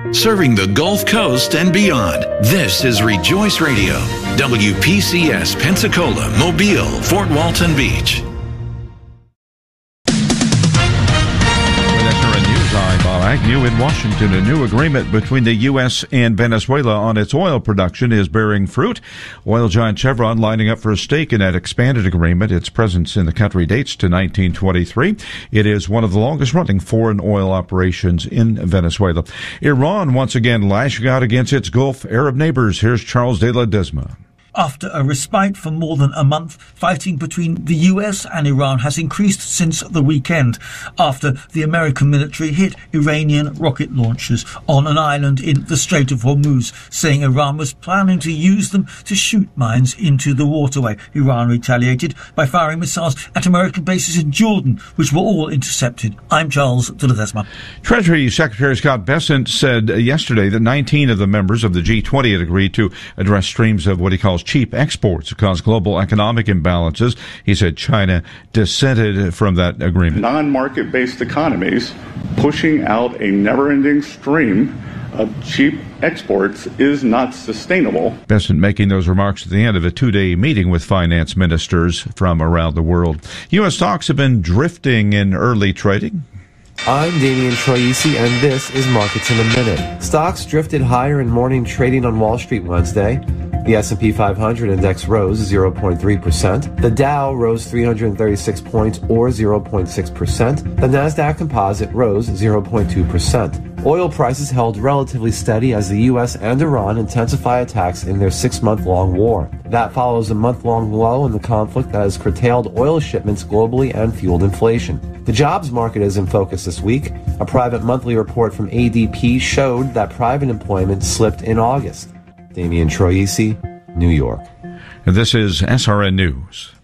Serving the Gulf Coast and beyond, this is Rejoice Radio, WPCS Pensacola, Mobile, Fort Walton Beach. I'm Bob Agnew in Washington. A new agreement between the U.S. and Venezuela on its oil production is bearing fruit. Oil giant Chevron lining up for a stake in that expanded agreement. Its presence in the country dates to 1923. It is one of the longest-running foreign oil operations in Venezuela. Iran once again lashing out against its Gulf Arab neighbors. Here's Charles de la Desma. After a respite for more than a month, fighting between the US and Iran has increased since the weekend after the American military hit Iranian rocket launchers on an island in the Strait of Hormuz, saying Iran was planning to use them to shoot mines into the waterway. Iran retaliated by firing missiles at American bases in Jordan, which were all intercepted. I'm Charles de la Desma. Treasury Secretary Scott Bessent said yesterday that 19 of the members of the G20 had agreed to address streams of what he calls cheap exports that cause global economic imbalances. He said China dissented from that agreement. Non-market-based economies pushing out a never-ending stream of cheap exports is not sustainable. Bessent making those remarks at the end of a two-day meeting with finance ministers from around the world. U.S. stocks have been drifting in early trading. I'm Damian Troisi, and this is Markets in a Minute. Stocks drifted higher in morning trading on Wall Street Wednesday. The S&P 500 index rose 0.3%. The Dow rose 336 points, or 0.6%. The Nasdaq Composite rose 0.2%. Oil prices held relatively steady as the U.S. and Iran intensify attacks in their 6-month-long war. That follows a month-long lull in the conflict that has curtailed oil shipments globally and fueled inflation. The jobs market is in focus this week. A private monthly report from ADP showed that private employment slipped in August. Damian Troisi, New York. And this is SRN News.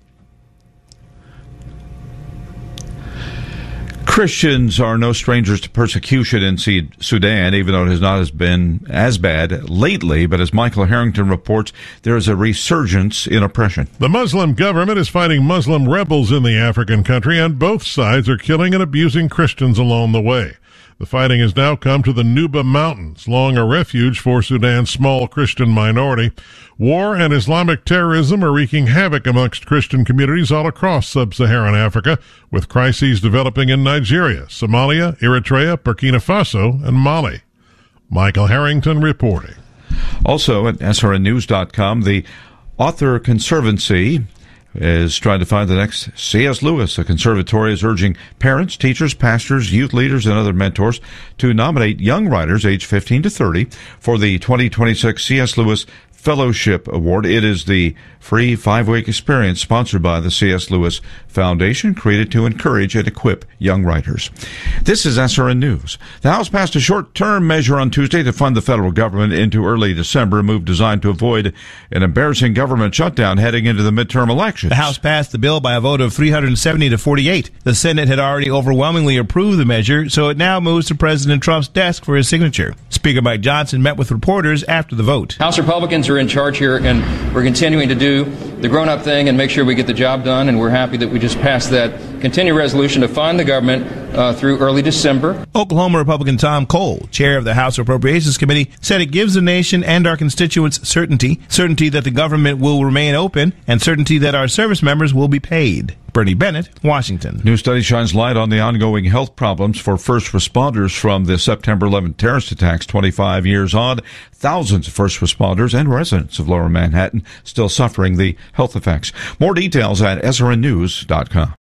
Christians are no strangers to persecution in Sudan, even though it has not been as bad lately. But as Michael Harrington reports, there is a resurgence in oppression. The Muslim government is fighting Muslim rebels in the African country, and both sides are killing and abusing Christians along the way. The fighting has now come to the Nuba Mountains, long a refuge for Sudan's small Christian minority. War and Islamic terrorism are wreaking havoc amongst Christian communities all across sub-Saharan Africa, with crises developing in Nigeria, Somalia, Eritrea, Burkina Faso, and Mali. Michael Harrington reporting. Also at srnnews.com, the Author Conservancy is trying to find the next C.S. Lewis. The conservatory is urging parents, teachers, pastors, youth leaders, and other mentors to nominate young writers aged 15 to 30 for the 2026 C.S. Lewis Fellowship Award. It is the free 5-week experience sponsored by the C.S. Lewis Foundation, created to encourage and equip young writers. This is SRN News. The House passed a short-term measure on Tuesday to fund the federal government into early December, a move designed to avoid an embarrassing government shutdown heading into the midterm elections. The House passed the bill by a vote of 370 to 48. The Senate had already overwhelmingly approved the measure, so it now moves to President Trump's desk for his signature. Speaker Mike Johnson met with reporters after the vote. House Republicans are in charge here, and we're continuing to do the grown-up thing and make sure we get the job done, and we're happy that we just passed that continuing resolution to fund the government through early December. Oklahoma Republican Tom Cole, chair of the House Appropriations Committee, said it gives the nation and our constituents certainty that the government will remain open, and certainty that our service members will be paid. Bernie Bennett, Washington. New study shines light on the ongoing health problems for first responders from the September 11th terrorist attacks 25 years on. Thousands of first responders and residents of Lower Manhattan still suffering the health effects. More details at srnnews.com.